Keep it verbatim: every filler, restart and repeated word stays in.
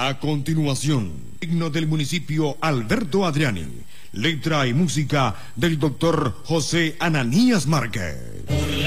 A continuación, himno del municipio Alberto Adriani. Letra y música del doctor José Ananías Márquez.